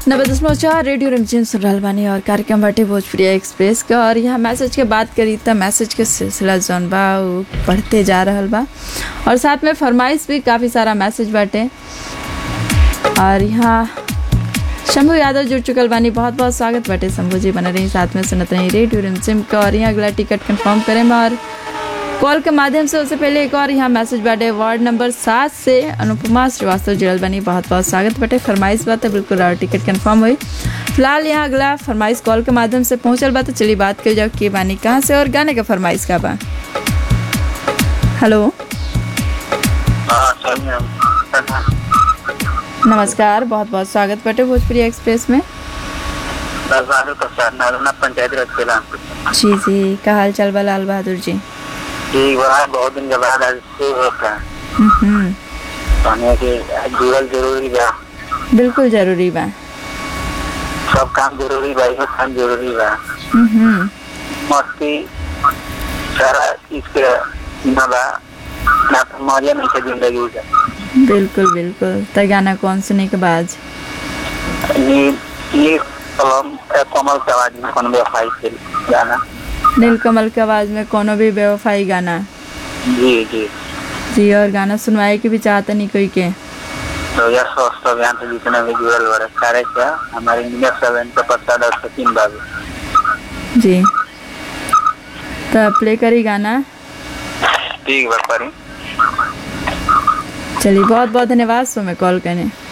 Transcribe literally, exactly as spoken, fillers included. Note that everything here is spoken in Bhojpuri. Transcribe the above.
नब्बे दशमलव चार रेडियो रिमझिम सुन रहल बानी और कार्यक्रम बाटे भोजपुरी एक्सप्रेस का। और यहाँ मैसेज के बात करी तो मैसेज के सिलसिला जौन बा वो पढ़ते जा रहल बा और साथ में फरमाइश भी काफ़ी सारा मैसेज बाटे। और यहाँ शंभू यादव जुड़ चुकल बानी, बहुत बहुत स्वागत बाटे शंभू जी, बने रही साथ में सुनत रही रेडियो रिमझिम का। और यहाँ अगला टिकट कंफर्म करें और कॉल के माध्यम से। उससे पहले एक और यहाँ मैसेज बाटे वार्ड नंबर सात से अनुपमा श्रीवास्तव जुड़ल बनी, बहुत बहुत स्वागत बाटे। फरमाइश बात है बिल्कुल और टिकट कंफर्म हुई। फिलहाल यहाँ अगला फरमाइश कॉल के माध्यम से पहुँचल बा, तो चलिए बात कर जाओ के बानी कहाँ से और गाने का फरमाइश का बा। हेलो नमस्कार, बहुत बहुत स्वागत बाटे भोजपुरी एक्सप्रेस में। जी जी, का हाल चाल बा लाल बहादुर जी? ठीक बा, बहुत दिन के बाद आज होता हम्म है कि जुड़ल जरूरी बा। बिल्कुल जरूरी बा, सब काम जरूरी बा, सब काम जरूरी बा। हम्म मस्ती सारा इसके ना बा ना तो मजा नहीं है जिंदगी का। बिल्कुल बिल्कुल। तो गाना कौन सुने के बाद? ये ये कलम कमल के आवाज में कौन बेवफाई से गाना, नीलकमल के आवाज में कोनो भी बेवफाई गाना। जी जी जी, और गाना सुनवाए के भी चाहते नहीं कोई के? तो यार स्वस्थ अभियान से जितने भी जुड़ल बड़े सारे क्या हमारे इंजीनियर साहब इनका पता दस सचिन बाबू जी। तो प्ले करी गाना। ठीक बा करी। चलिए, बहुत बहुत धन्यवाद सो में कॉल करने।